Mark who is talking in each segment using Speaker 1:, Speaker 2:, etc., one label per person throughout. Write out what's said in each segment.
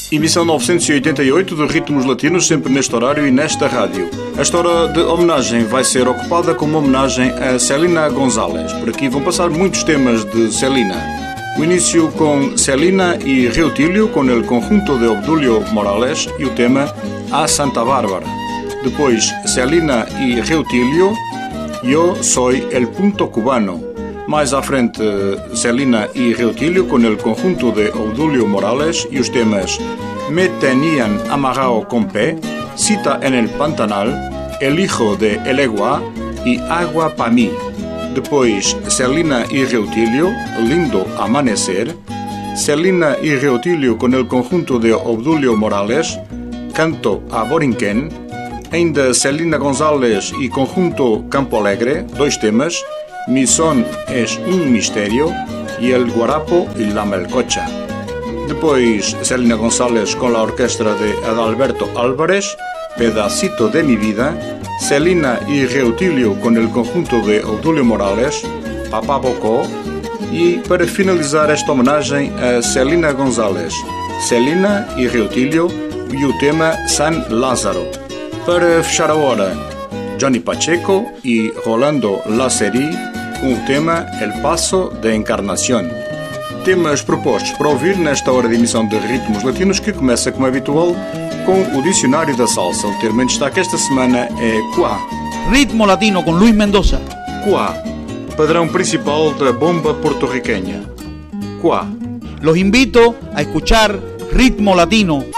Speaker 1: Emissão 988 de Ritmos Latinos, sempre neste horário e nesta rádio. Esta hora de homenagem vai ser ocupada com uma homenagem a Celina González. Por aqui vão passar muitos temas de Celina. O início com Celina e Reutilio, com o conjunto de Obdulio Morales, e o tema A Santa Bárbara. Depois, Celina e Reutilio, Yo Soy el Punto Cubano. Mais à frente, Celina y Reutilio con el conjunto de Obdulio Morales y os temas Me tenían amarrado con pé, Cita en el Pantanal, El hijo de Elegua y Agua pa' mí. Depois, Celina y Reutilio, Lindo Amanecer. Celina y Reutilio con el conjunto de Obdulio Morales, Canto a Borinquen. Ainda Celina González y conjunto Campo Alegre, dois temas, Mi son es un misterio y El guarapo y la melcocha. Depois, Celina González con la orquesta de Adalberto Álvarez, Pedacito de mi vida. Celina y Reutilio con el conjunto de Obdulio Morales, Papá Bocó. E para finalizar esta homenagem a Celina González, Celina y Reutilio e o tema San Lázaro. Para fechar a hora, Johnny Pacheco y Rolando Laceri com o tema El Paso de Encarnación. Temas propostos para ouvir nesta hora de emissão de Ritmos Latinos, que começa, como é habitual, com o Dicionário da Salsa. O termo em destaque esta semana é Cuá.
Speaker 2: Ritmo latino com Luis Mendoza.
Speaker 1: Cuá, padrão principal da bomba porto-riqueña. Cuá.
Speaker 2: Los invito a escuchar Ritmo Latino.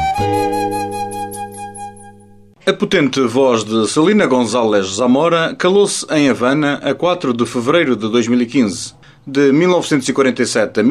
Speaker 1: A potente voz de Celina González Zamora calou-se em Havana a 4 de fevereiro de 2015. De 1947 a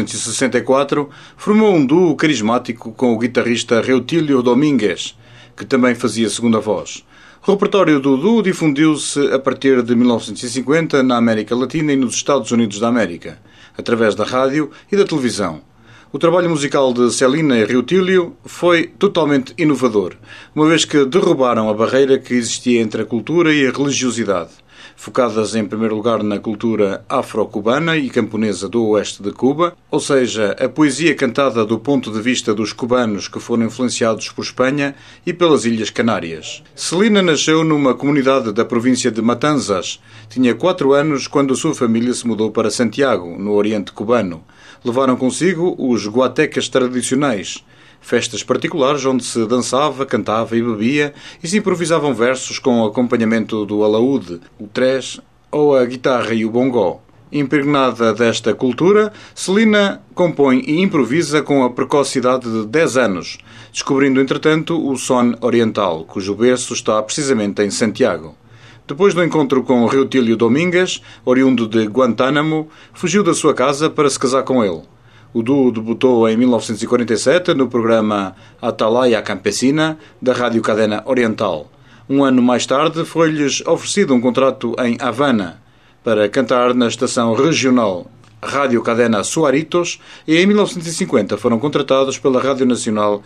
Speaker 1: 1964, formou um duo carismático com o guitarrista Reutilio Domínguez, que também fazia segunda voz. O repertório do duo difundiu-se a partir de 1950 na América Latina e nos Estados Unidos da América, através da rádio e da televisão. O trabalho musical de Celina e Reutilio foi totalmente inovador, uma vez que derrubaram a barreira que existia entre a cultura e a religiosidade, focadas em primeiro lugar na cultura afro-cubana e camponesa do oeste de Cuba, ou seja, a poesia cantada do ponto de vista dos cubanos que foram influenciados por Espanha e pelas Ilhas Canárias. Celina nasceu numa comunidade da província de Matanzas. Tinha 4 anos quando a sua família se mudou para Santiago, no Oriente Cubano. Levaram consigo os guatecas tradicionais, festas particulares onde se dançava, cantava e bebia e se improvisavam versos com o acompanhamento do alaúde, o trés ou a guitarra e o bongó. Impregnada desta cultura, Celina compõe e improvisa com a precocidade de 10 anos, descobrindo entretanto o son oriental, cujo berço está precisamente em Santiago. Depois do encontro com Reutilio Domínguez, oriundo de Guantánamo, fugiu da sua casa para se casar com ele. O duo debutou em 1947 no programa Atalaya Campesina, da Rádio Cadena Oriental. Um ano mais tarde foi-lhes oferecido um contrato em Havana para cantar na estação regional Rádio Cadena Suaritos e em 1950 foram contratados pela Rádio Nacional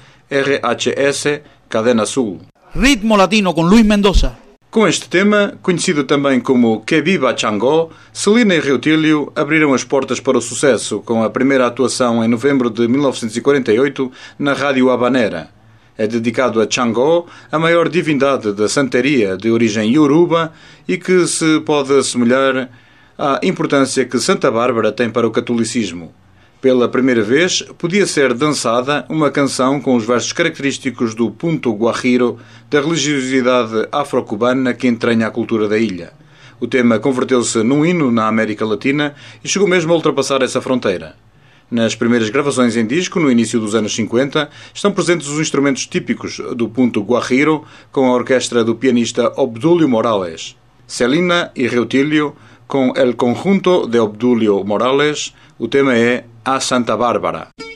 Speaker 1: RHS Cadena Sul.
Speaker 2: Ritmo Latino com Luis Mendoza.
Speaker 1: Com este tema, conhecido também como Que Viva Changó, Celina e Reutilio abriram as portas para o sucesso com a primeira atuação em novembro de 1948 na Rádio Habanera. É dedicado a Changó, a maior divindade da santeria de origem Yoruba e que se pode assemelhar à importância que Santa Bárbara tem para o catolicismo. Pela primeira vez, podia ser dançada uma canção com os versos característicos do punto guajiro da religiosidade afro-cubana que entranha a cultura da ilha. O tema converteu-se num hino na América Latina e chegou mesmo a ultrapassar essa fronteira. Nas primeiras gravações em disco, no início dos anos 50, estão presentes os instrumentos típicos do punto guajiro com a orquestra do pianista Obdulio Morales. Celina e Reutilio com el conjunto de Obdulio Morales, o tema é A Santa Bárbara.